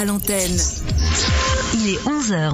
À l'antenne. Il est 11h.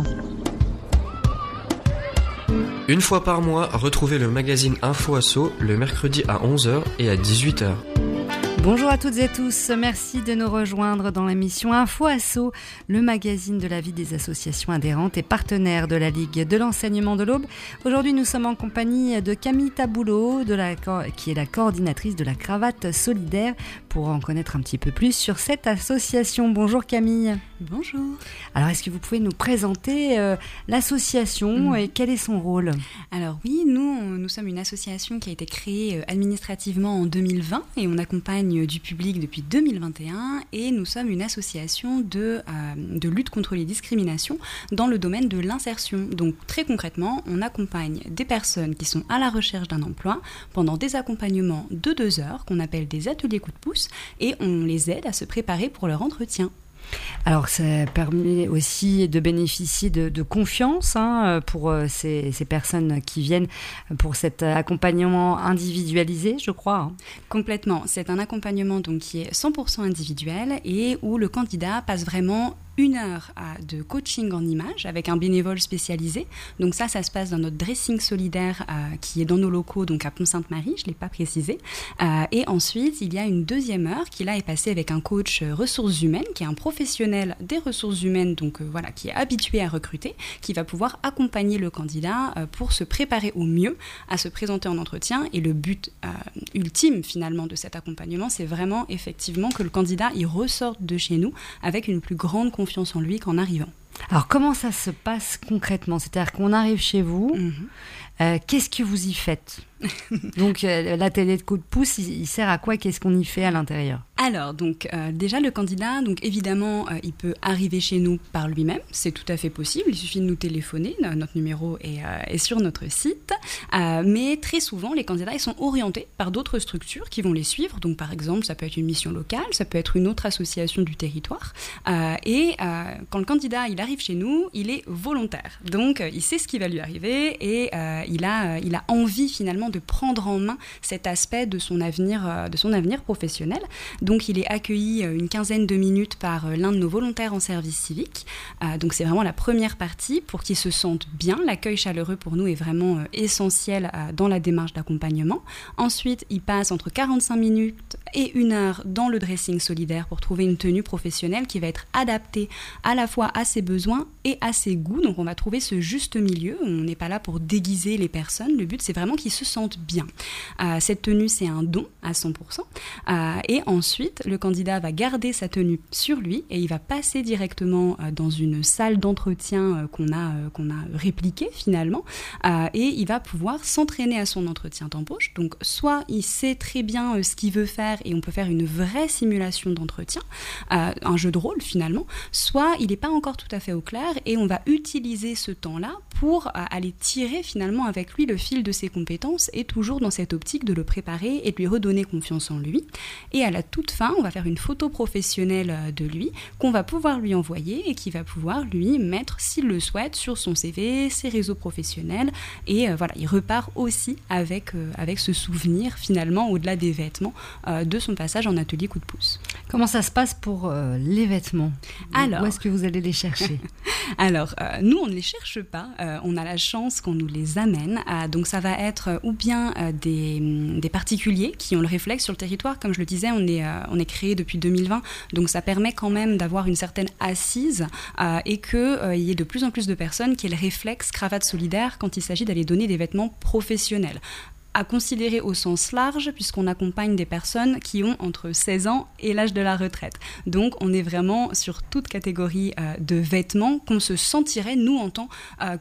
Une fois par mois, retrouvez le magazine Info Asso le mercredi à 11h et à 18h. Bonjour à toutes et tous, merci de nous rejoindre dans l'émission Info Asso, le magazine de la vie des associations adhérentes et partenaires de la Ligue de l'enseignement de l'Aube. Aujourd'hui, nous sommes en compagnie de Camille Taboulot, qui est la coordinatrice de la Cravate Solidaire, pour en connaître un petit peu plus sur cette association. Bonjour Camille. Bonjour. Alors, est-ce que vous pouvez nous présenter l'association et quel est son rôle ? Alors oui, nous sommes une association qui a été créée administrativement en 2020 et on accompagne du public depuis 2021 et nous sommes une association de lutte contre les discriminations dans le domaine de l'insertion. Donc très concrètement, on accompagne des personnes qui sont à la recherche d'un emploi pendant des accompagnements de 2 heures qu'on appelle des ateliers coup de pouce et on les aide à se préparer pour leur entretien. Alors, ça permet aussi de bénéficier de confiance pour ces personnes qui viennent pour cet accompagnement individualisé, je crois. Complètement. C'est un accompagnement donc, qui est 100% individuel et où le candidat passe vraiment 1 heure de coaching en images avec un bénévole spécialisé. Donc ça se passe dans notre dressing solidaire qui est dans nos locaux, donc à Pont-Sainte-Marie, je ne l'ai pas précisé. Et ensuite, il y a une 2e heure qui là est passée avec un coach ressources humaines, qui est un professionnel des ressources humaines, donc voilà, qui est habitué à recruter, qui va pouvoir accompagner le candidat pour se préparer au mieux à se présenter en entretien. Et le but ultime finalement de cet accompagnement, c'est vraiment effectivement que le candidat il ressorte de chez nous avec une plus grande confiance en lui qu'en arrivant. Alors, comment ça se passe concrètement ? C'est-à-dire qu'on arrive chez vous, qu'est-ce que vous y faites ? Donc, l'atelier de coup de pouce, il sert à quoi ? Qu'est-ce qu'on y fait à l'intérieur ? Alors, donc, déjà, le candidat, donc évidemment, il peut arriver chez nous par lui-même. C'est tout à fait possible. Il suffit de nous téléphoner. Notre numéro est sur notre site. Mais très souvent, les candidats, ils sont orientés par d'autres structures qui vont les suivre. Donc, par exemple, ça peut être une mission locale, ça peut être une autre association du territoire. Quand le candidat, il arrive chez nous, il est volontaire. Donc, il sait ce qui va lui arriver et il a envie, finalement, de prendre en main cet aspect de son avenir professionnel. Donc, il est accueilli une 15aine de minutes par l'un de nos volontaires en service civique. Donc, c'est vraiment la première partie pour qu'il se sente bien. L'accueil chaleureux, pour nous, est vraiment essentiel dans la démarche d'accompagnement. Ensuite, il passe entre 45 minutes et 1 heure dans le dressing solidaire pour trouver une tenue professionnelle qui va être adaptée à la fois à ses besoins et à ses goûts. Donc, on va trouver ce juste milieu. On n'est pas là pour déguiser les personnes. Le but, c'est vraiment qu'ils se sentent bien. Cette tenue, c'est un don à 100%. Et ensuite, le candidat va garder sa tenue sur lui et il va passer directement dans une salle d'entretien qu'on a répliquée finalement et il va pouvoir s'entraîner à son entretien d'embauche. Donc, soit il sait très bien ce qu'il veut faire et on peut faire une vraie simulation d'entretien, un jeu de rôle finalement, soit il n'est pas encore tout à fait au clair et on va utiliser ce temps-là pour aller tirer finalement avec lui le fil de ses compétences et toujours dans cette optique de le préparer et de lui redonner confiance en lui. Et à la toute fin, on va faire une photo professionnelle de lui qu'on va pouvoir lui envoyer et qui va pouvoir lui mettre, s'il le souhaite, sur son CV, ses réseaux professionnels. Et voilà, il repart aussi avec ce souvenir finalement, au-delà des vêtements, de son passage en atelier coup de pouce. Comment ça se passe pour les vêtements ? Alors, où est-ce que vous allez les chercher ? Alors, nous, on ne les cherche pas. On a la chance qu'on nous les amène. Donc, ça va être ou bien des particuliers qui ont le réflexe sur le territoire. Comme je le disais, on est créé depuis 2020. Donc, ça permet quand même d'avoir une certaine assise et qu'il y ait de plus en plus de personnes qui aient le réflexe cravate solidaire quand il s'agit d'aller donner des vêtements professionnels. À considérer au sens large, puisqu'on accompagne des personnes qui ont entre 16 ans et l'âge de la retraite. Donc, on est vraiment sur toute catégorie de vêtements qu'on se sentirait, nous, en tant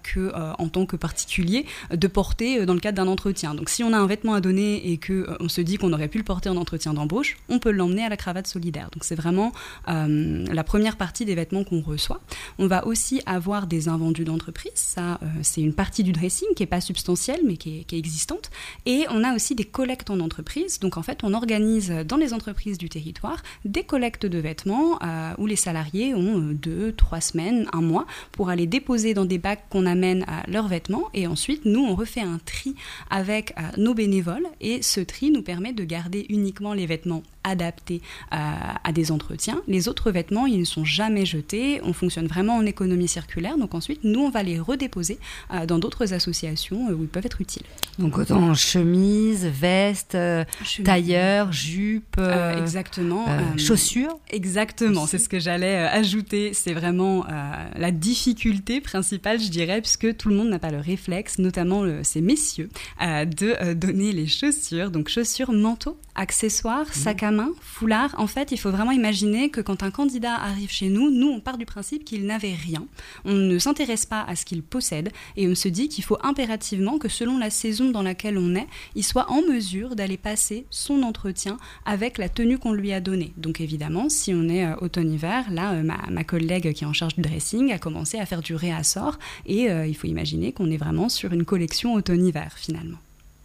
que particulier, de porter dans le cadre d'un entretien. Donc, si on a un vêtement à donner et qu'on se dit qu'on aurait pu le porter en entretien d'embauche, on peut l'emmener à la cravate solidaire. Donc, c'est vraiment la première partie des vêtements qu'on reçoit. On va aussi avoir des invendus d'entreprise. Ça, c'est une partie du dressing qui n'est pas substantielle, mais qui est existante. Et on a aussi des collectes en entreprise. Donc en fait, on organise dans les entreprises du territoire des collectes de vêtements où les salariés ont 2, 3 semaines, 1 mois pour aller déposer dans des bacs qu'on amène leurs vêtements. Et ensuite, nous, on refait un tri avec nos bénévoles. Et ce tri nous permet de garder uniquement les vêtements adaptés à des entretiens. Les autres vêtements, ils ne sont jamais jetés. On fonctionne vraiment en économie circulaire. Donc ensuite, nous, on va les redéposer dans d'autres associations où ils peuvent être utiles. Donc autant chemise, veste, tailleur, jupe, exactement. Chaussures. Exactement, c'est ce que j'allais ajouter. C'est vraiment la difficulté principale, je dirais, puisque tout le monde n'a pas le réflexe, notamment ces messieurs, de donner les chaussures. Donc chaussures, manteaux, accessoires, sac à main, foulard. En fait, il faut vraiment imaginer que quand un candidat arrive chez nous, on part du principe qu'il n'avait rien. On ne s'intéresse pas à ce qu'il possède et on se dit qu'il faut impérativement que selon la saison dans laquelle on est, il soit en mesure d'aller passer son entretien avec la tenue qu'on lui a donnée. Donc évidemment, si on est automne-hiver, là, ma collègue qui est en charge du dressing a commencé à faire du réassort et il faut imaginer qu'on est vraiment sur une collection automne-hiver finalement.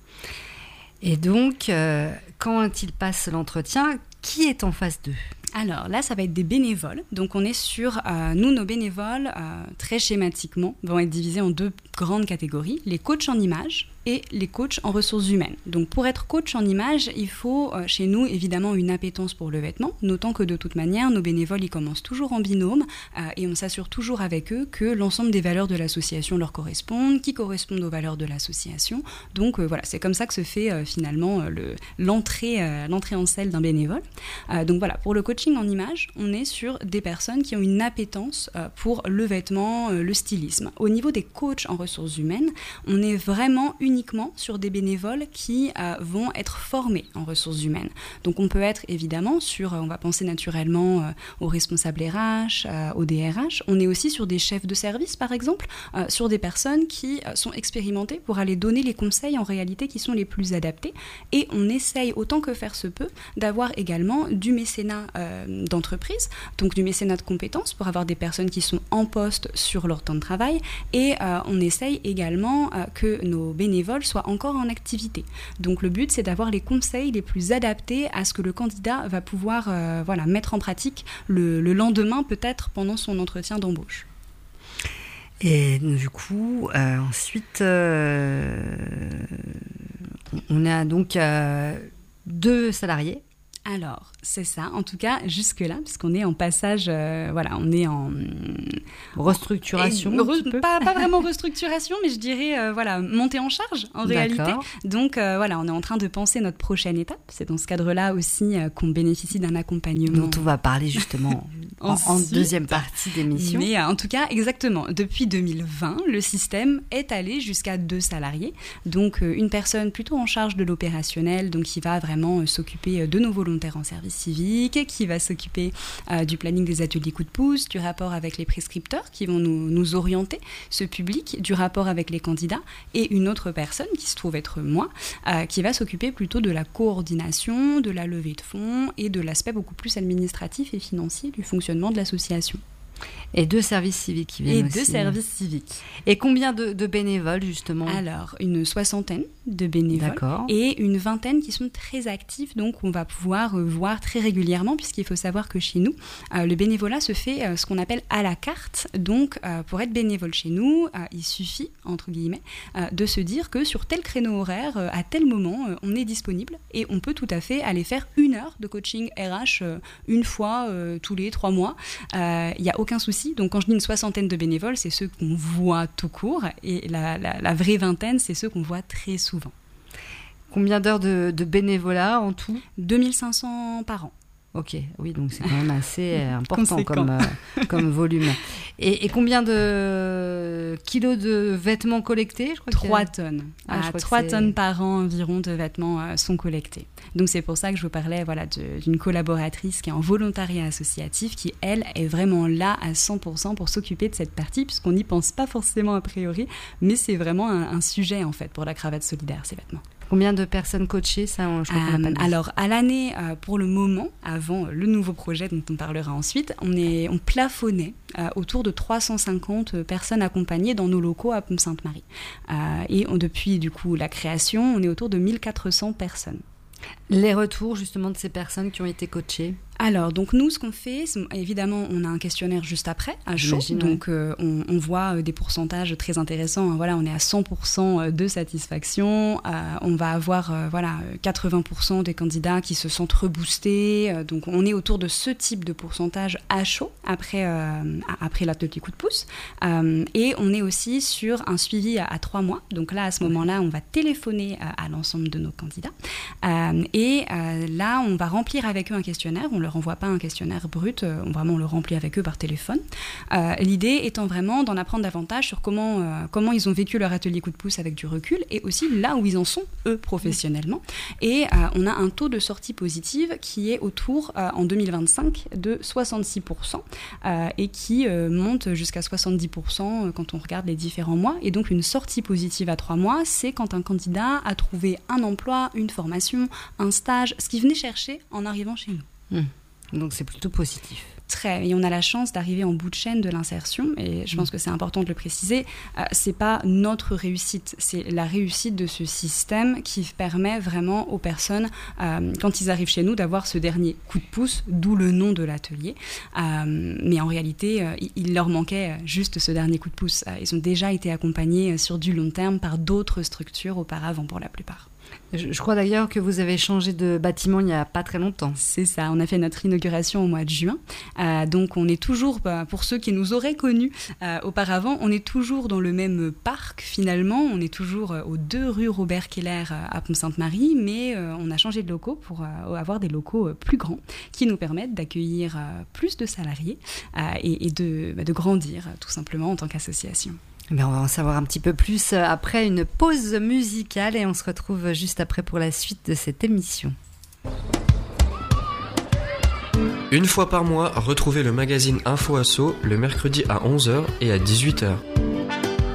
Et donc, quand ils passent l'entretien, qui est en face d'eux ? Alors là, ça va être des bénévoles. Donc on est sur, nos bénévoles, très schématiquement, vont être divisés en 2 grandes catégories. Les coachs en images et les coachs en ressources humaines. Donc pour être coach en images, il faut chez nous évidemment une appétence pour le vêtement, notant que de toute manière, nos bénévoles, ils commencent toujours en binôme et on s'assure toujours avec eux que l'ensemble des valeurs de l'association leur correspondent, qui correspondent aux valeurs de l'association. Donc voilà, c'est comme ça que se fait finalement l'entrée en selle d'un bénévole. Donc voilà, pour le coaching en images, on est sur des personnes qui ont une appétence pour le vêtement, le stylisme. Au niveau des coachs en ressources humaines, on est vraiment uniquement sur des bénévoles qui vont être formés en ressources humaines. Donc on peut être évidemment sur, on va penser naturellement aux responsables RH, aux DRH. On est aussi sur des chefs de service par exemple, sur des personnes qui sont expérimentées pour aller donner les conseils en réalité qui sont les plus adaptés. Et on essaye autant que faire se peut d'avoir également du mécénat d'entreprise, donc du mécénat de compétences pour avoir des personnes qui sont en poste sur leur temps de travail et on essaye également que nos bénévoles soient encore en activité. Donc le but c'est d'avoir les conseils les plus adaptés à ce que le candidat va pouvoir mettre en pratique le lendemain peut-être pendant son entretien d'embauche. Et du coup, ensuite, on a donc 2 salariés. Alors, c'est ça, en tout cas jusque-là, puisqu'on est en passage, on est en... Restructuration pas vraiment restructuration, mais je dirais, montée en charge, en réalité. Donc, on est en train de penser notre prochaine étape. C'est dans ce cadre-là aussi qu'on bénéficie d'un accompagnement. Dont on va parler justement en deuxième partie d'émission. Mais en tout cas, exactement, depuis 2020, le système est allé jusqu'à 2 salariés. Donc, une personne plutôt en charge de l'opérationnel, donc qui va vraiment s'occuper de nos volontaires en service civique, qui va s'occuper du planning des ateliers coup de pouce, du rapport avec les prescripteurs qui vont nous orienter ce public, du rapport avec les candidats, et une autre personne qui se trouve être moi, qui va s'occuper plutôt de la coordination, de la levée de fonds et de l'aspect beaucoup plus administratif et financier du fonctionnement de l'association. Et 2 services civiques qui viennent aussi. 2 services civiques. Et combien de bénévoles, justement ? Alors, une 60aine de bénévoles. D'accord. Et une 20aine qui sont très actifs, donc on va pouvoir voir très régulièrement, puisqu'il faut savoir que chez nous, le bénévolat se fait ce qu'on appelle à la carte. Donc, pour être bénévole chez nous, il suffit, entre guillemets, de se dire que sur tel créneau horaire, à tel moment, on est disponible et on peut tout à fait aller faire 1 heure de coaching RH une fois tous les 3 mois. Il n'y a aucun souci. Donc quand je dis une 60aine de bénévoles, c'est ceux qu'on voit tout court et la vraie 20aine, c'est ceux qu'on voit très souvent. Combien d'heures de bénévolat en tout ? 2500 par an. Ok, oui, donc c'est quand même assez important comme volume. Et combien de kilos de vêtements collectés ? Je crois 3 tonnes. 3 tonnes par an environ de vêtements sont collectés. Donc c'est pour ça que je vous parlais d'une collaboratrice qui est en volontariat associatif, qui elle est vraiment là à 100% pour s'occuper de cette partie, puisqu'on n'y pense pas forcément a priori, mais c'est vraiment un sujet en fait pour la cravate solidaire, ces vêtements. Combien de personnes coachées, ça, je crois qu'on n'a pas dit. Alors, à l'année, pour le moment, avant le nouveau projet dont on parlera ensuite, on plafonnait autour de 350 personnes accompagnées dans nos locaux à Pont-Sainte-Marie. Et depuis, du coup, la création, on est autour de 1400 personnes. Les retours, justement, de ces personnes qui ont été coachées ? Alors, donc nous, ce qu'on fait, évidemment, on a un questionnaire juste après, à chaud. Donc, on voit des pourcentages très intéressants. Voilà, on est à 100% de satisfaction. On va avoir 80% des candidats qui se sentent reboostés. Donc, on est autour de ce type de pourcentage à chaud après l'atelier coup de pouce. Et on est aussi sur un suivi à 3 mois. Donc là, à ce moment-là, on va téléphoner à l'ensemble de nos candidats. Là, on va remplir avec eux un questionnaire. On leur envoie pas un questionnaire brut, on le remplit avec eux par téléphone. L'idée étant vraiment d'en apprendre davantage sur comment ils ont vécu leur atelier coup de pouce avec du recul et aussi là où ils en sont, eux, professionnellement. Et on a un taux de sortie positive qui est autour, en 2025, de 66% et qui monte jusqu'à 70% quand on regarde les différents mois. Et donc, une sortie positive à 3 mois, c'est quand un candidat a trouvé un emploi, une formation, un stage, ce qu'il venait chercher en arrivant chez nous. Donc c'est plutôt positif. Et on a la chance d'arriver en bout de chaîne de l'insertion, et je pense que c'est important de le préciser, c'est pas notre réussite, c'est la réussite de ce système qui permet vraiment aux personnes, quand ils arrivent chez nous, d'avoir ce dernier coup de pouce, d'où le nom de l'atelier. Mais en réalité, il leur manquait juste ce dernier coup de pouce. Ils ont déjà été accompagnés sur du long terme par d'autres structures auparavant pour la plupart. Je crois d'ailleurs que vous avez changé de bâtiment il n'y a pas très longtemps. C'est ça, on a fait notre inauguration au mois de juin. Donc on est toujours, pour ceux qui nous auraient connus auparavant, on est toujours dans le même parc finalement. On est toujours aux 2 rue Robert Keller à Pont-Sainte-Marie, mais on a changé de locaux pour avoir des locaux plus grands qui nous permettent d'accueillir plus de salariés et de grandir tout simplement en tant qu'association. Mais on va en savoir un petit peu plus après une pause musicale et on se retrouve juste après pour la suite de cette émission. Une fois par mois, retrouvez le magazine Info Asso le mercredi à 11h et à 18h.